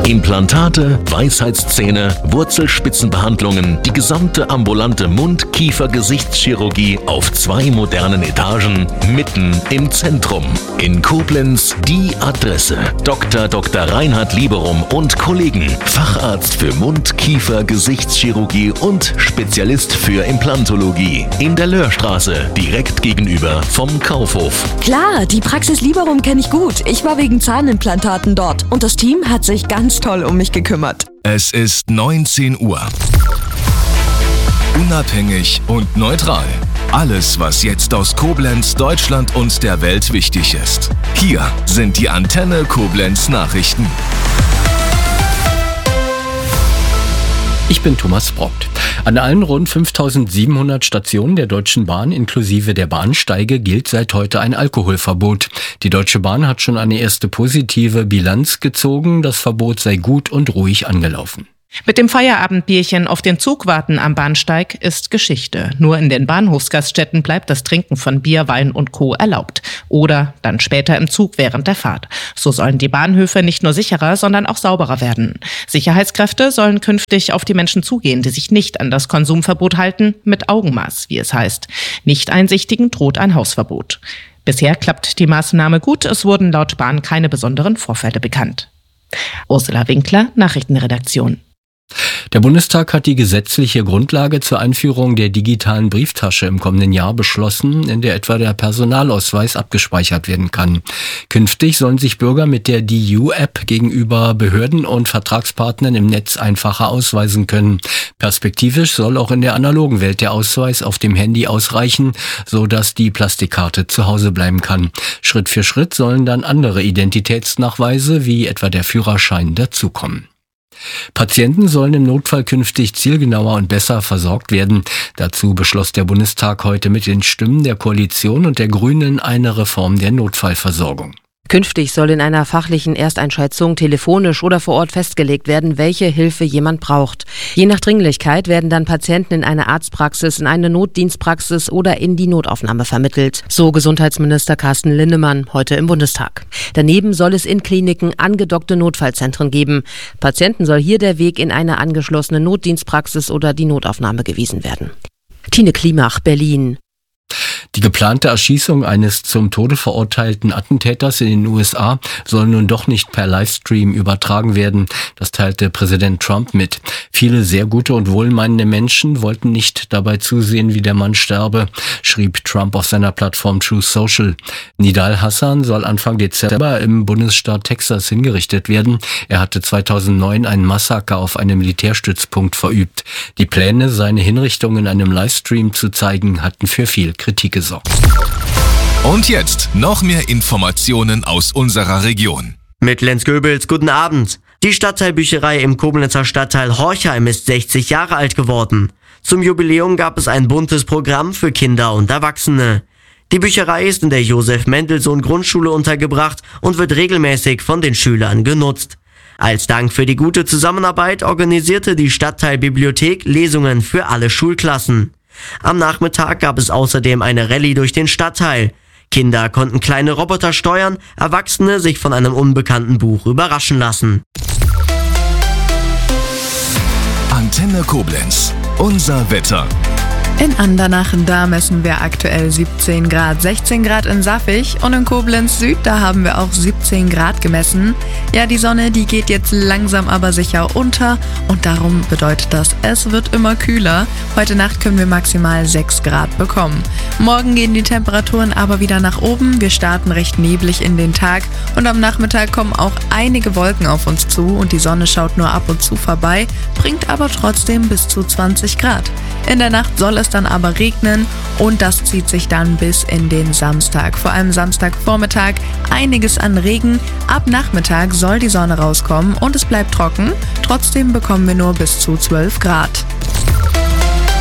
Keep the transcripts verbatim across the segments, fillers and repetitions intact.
Implantate, Weisheitszähne, Wurzelspitzenbehandlungen, die gesamte ambulante Mund-, Kiefer-, Gesichtschirurgie auf zwei modernen Etagen, mitten im Zentrum. In Koblenz die Adresse. Doktor Doktor Reinhard Lieberum und Kollegen. Facharzt für Mund-, Kiefer-, Gesichtschirurgie und Spezialist für Implantologie. In der Löhrstraße, direkt gegenüber vom Kaufhof. Klar, die Praxis Lieberum kenne ich gut. Ich war wegen Zahnimplantaten dort und das Team hat sich ganz toll um mich gekümmert. Es ist neunzehn Uhr. Unabhängig und neutral. Alles, was jetzt aus Koblenz, Deutschland und der Welt wichtig ist. Hier sind die Antenne Koblenz Nachrichten. Ich bin Thomas Brockt. An allen rund fünftausendsiebenhundert Stationen der Deutschen Bahn inklusive der Bahnsteige gilt seit heute ein Alkoholverbot. Die Deutsche Bahn hat schon eine erste positive Bilanz gezogen. Das Verbot sei gut und ruhig angelaufen. Mit dem Feierabendbierchen auf den Zug warten am Bahnsteig ist Geschichte. Nur in den Bahnhofsgaststätten bleibt das Trinken von Bier, Wein und Co. erlaubt. Oder dann später im Zug während der Fahrt. So sollen die Bahnhöfe nicht nur sicherer, sondern auch sauberer werden. Sicherheitskräfte sollen künftig auf die Menschen zugehen, die sich nicht an das Konsumverbot halten, mit Augenmaß, wie es heißt. Nicht-Einsichtigen droht ein Hausverbot. Bisher klappt die Maßnahme gut. Es wurden laut Bahn keine besonderen Vorfälle bekannt. Ursula Winkler, Nachrichtenredaktion. Der Bundestag hat die gesetzliche Grundlage zur Einführung der digitalen Brieftasche im kommenden Jahr beschlossen, in der etwa der Personalausweis abgespeichert werden kann. Künftig sollen sich Bürger mit der D U-App gegenüber Behörden und Vertragspartnern im Netz einfacher ausweisen können. Perspektivisch soll auch in der analogen Welt der Ausweis auf dem Handy ausreichen, so dass die Plastikkarte zu Hause bleiben kann. Schritt für Schritt sollen dann andere Identitätsnachweise wie etwa der Führerschein dazukommen. Patienten sollen im Notfall künftig zielgenauer und besser versorgt werden. Dazu beschloss der Bundestag heute mit den Stimmen der Koalition und der Grünen eine Reform der Notfallversorgung. Künftig soll in einer fachlichen Ersteinschätzung telefonisch oder vor Ort festgelegt werden, welche Hilfe jemand braucht. Je nach Dringlichkeit werden dann Patienten in eine Arztpraxis, in eine Notdienstpraxis oder in die Notaufnahme vermittelt. So Gesundheitsminister Carsten Linnemann heute im Bundestag. Daneben soll es in Kliniken angedockte Notfallzentren geben. Patienten soll hier der Weg in eine angeschlossene Notdienstpraxis oder die Notaufnahme gewiesen werden. Tine Klimach, Berlin. Die geplante Erschießung eines zum Tode verurteilten Attentäters in den U S A soll nun doch nicht per Livestream übertragen werden. Das teilte Präsident Trump mit. Viele sehr gute und wohlmeinende Menschen wollten nicht dabei zusehen, wie der Mann sterbe, schrieb Trump auf seiner Plattform Truth Social. Nidal Hassan soll Anfang Dezember im Bundesstaat Texas hingerichtet werden. Er hatte zweitausendneun ein Massaker auf einem Militärstützpunkt verübt. Die Pläne, seine Hinrichtung in einem Livestream zu zeigen, hatten für viel Kritik gesorgt. Und jetzt noch mehr Informationen aus unserer Region. Mit Lenz Goebels, guten Abend. Die Stadtteilbücherei im Koblenzer Stadtteil Horchheim ist sechzig Jahre alt geworden. Zum Jubiläum gab es ein buntes Programm für Kinder und Erwachsene. Die Bücherei ist in der Josef-Mendelssohn-Grundschule untergebracht und wird regelmäßig von den Schülern genutzt. Als Dank für die gute Zusammenarbeit organisierte die Stadtteilbibliothek Lesungen für alle Schulklassen. Am Nachmittag gab es außerdem eine Rallye durch den Stadtteil. Kinder konnten kleine Roboter steuern, Erwachsene sich von einem unbekannten Buch überraschen lassen. Antenne Koblenz, unser Wetter. In Andernach, da messen wir aktuell siebzehn Grad, sechzehn Grad in Saffig und in Koblenz Süd, da haben wir auch siebzehn Grad gemessen. Ja, die Sonne, die geht jetzt langsam aber sicher unter und darum bedeutet das, es wird immer kühler. Heute Nacht können wir maximal sechs Grad bekommen. Morgen gehen die Temperaturen aber wieder nach oben. Wir starten recht neblig in den Tag und am Nachmittag kommen auch einige Wolken auf uns zu und die Sonne schaut nur ab und zu vorbei, bringt aber trotzdem bis zu zwanzig Grad. In der Nacht soll es dann aber regnen und das zieht sich dann bis in den Samstag. Vor allem Samstagvormittag einiges an Regen. Ab Nachmittag soll die Sonne rauskommen und es bleibt trocken. Trotzdem bekommen wir nur bis zu zwölf Grad.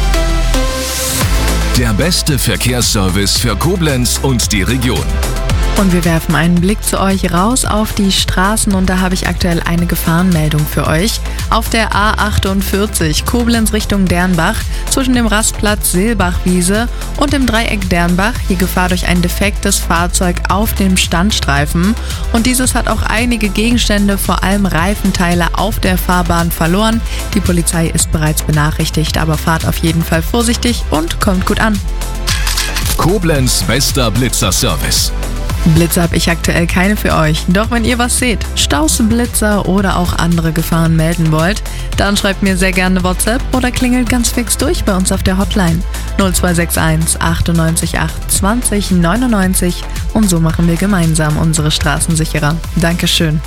Der beste Verkehrsservice für Koblenz und die Region. Und wir werfen einen Blick zu euch raus auf die Straßen und da habe ich aktuell eine Gefahrenmeldung für euch. Auf der A achtundvierzig Koblenz Richtung Dernbach zwischen dem Rastplatz Seelbachwiese und dem Dreieck Dernbach hier Gefahr durch ein defektes Fahrzeug auf dem Standstreifen. Und dieses hat auch einige Gegenstände, vor allem Reifenteile auf der Fahrbahn verloren. Die Polizei ist bereits benachrichtigt, aber fahrt auf jeden Fall vorsichtig und kommt gut an. Koblenz bester Blitzer-Service. Blitzer habe ich aktuell keine für euch. Doch wenn ihr was seht, Staus, Blitzer oder auch andere Gefahren melden wollt, dann schreibt mir sehr gerne WhatsApp oder klingelt ganz fix durch bei uns auf der Hotline null zwei sechs eins achtundneunzig acht zwanzig neunundneunzig und so machen wir gemeinsam unsere Straßen sicherer. Dankeschön.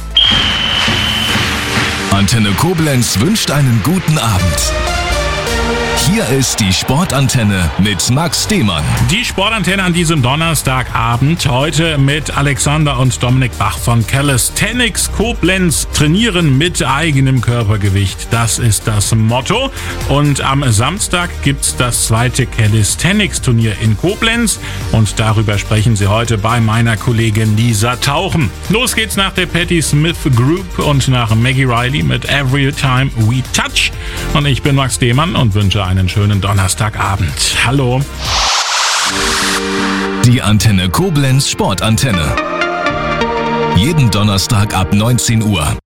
Antenne Koblenz wünscht einen guten Abend. Hier ist die Sportantenne mit Max Demann. Die Sportantenne an diesem Donnerstagabend. Heute mit Alexander und Dominik Bach von Calisthenics Koblenz. Trainieren mit eigenem Körpergewicht. Das ist das Motto. Und am Samstag gibt's das zweite Calisthenics-Turnier in Koblenz. Und darüber sprechen sie heute bei meiner Kollegin Lisa Tauchen. Los geht's nach der Patti Smith Group und nach Maggie Riley mit Every Time We Touch. Und ich bin Max Demann und wünsche einen schönen Donnerstagabend. Hallo. Die Antenne Koblenz Sportantenne. Jeden Donnerstag ab neunzehn Uhr.